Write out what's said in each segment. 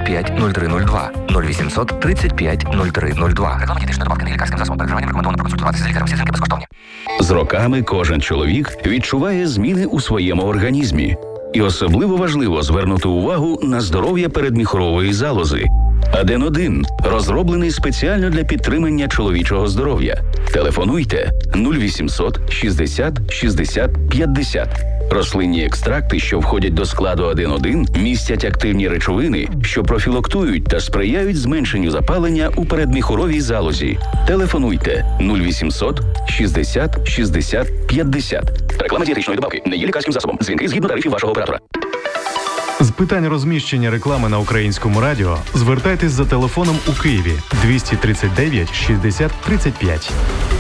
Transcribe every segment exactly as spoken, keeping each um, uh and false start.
п'ять нуль три нуль два, нуль вісімсот тридцять п'ять нуль три нуль два. Реклама дієтичної добавки не лікарським засобом. Переживання рекомендовано проконсультуватися з лікарем. Всі зірки безкоштовні. З роками кожен чоловік відчуває зміни у своєму організмі. І особливо важливо звернути увагу на здоров'я передміхорової залози. Аден один розроблений спеціально для підтримання чоловічого здоров'я. Телефонуйте нуль вісімсот шістдесят шістдесят п'ятдесят. Рослинні екстракти, що входять до складу Аден один, містять активні речовини, що профілактують та сприяють зменшенню запалення у передміхоровій залозі. Телефонуйте нуль вісімсот шістдесят шістдесят п'ятдесят. Реклама дієтичної добавки не є лікарським засобом. Дзвінки згідно тарифів вашого оператора. З питань розміщення реклами на Українському радіо звертайтесь за телефоном у Києві двісті тридцять дев'ять шістдесят тридцять п'ять.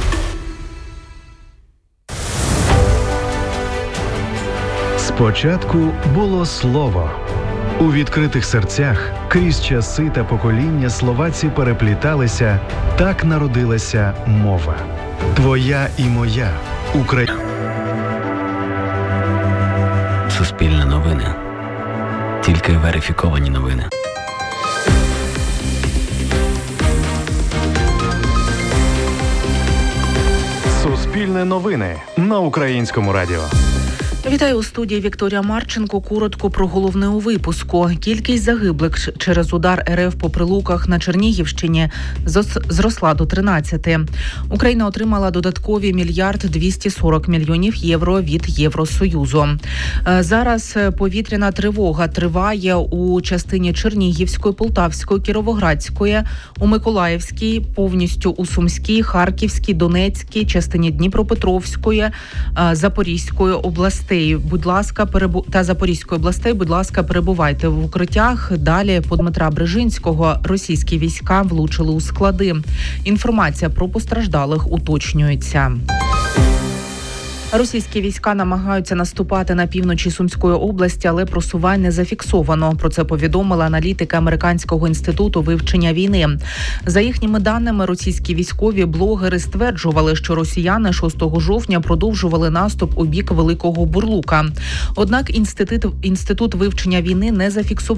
Спочатку було слово. У відкритих серцях крізь часи та покоління словаці перепліталися, так народилася мова. Твоя і моя Україна. Суспільне новини. Тільки верифіковані новини. Суспільне новини на Українському радіо. Вітаю у студії Вікторія Марченко. Коротко про головне у випуску. Кількість загиблих через удар РФ по Прилуках на Чернігівщині зросла до тринадцяти. Україна отримала додаткові мільярд двісті сорок мільйонів євро від Євросоюзу. Зараз повітряна тривога триває у частині Чернігівської, Полтавської, Кіровоградської, у Миколаївській, повністю у Сумській, Харківській, Донецькій, частині Дніпропетровської, Запорізької областей. Будь ласка, перебу... та Запорізької областей, будь ласка, перебувайте в укриттях. Далі по Дмитра Брижинського російські війська влучили у склади. Інформація про постраждалих уточнюється. Російські війська намагаються наступати на півночі Сумської області, але просувань не зафіксовано. Про це повідомила аналітика Американського інституту вивчення війни. За їхніми даними, російські військові блогери стверджували, що росіяни шостого жовтня продовжували наступ у бік Великого Бурлука. Однак інститут, інститут вивчення війни не зафіксував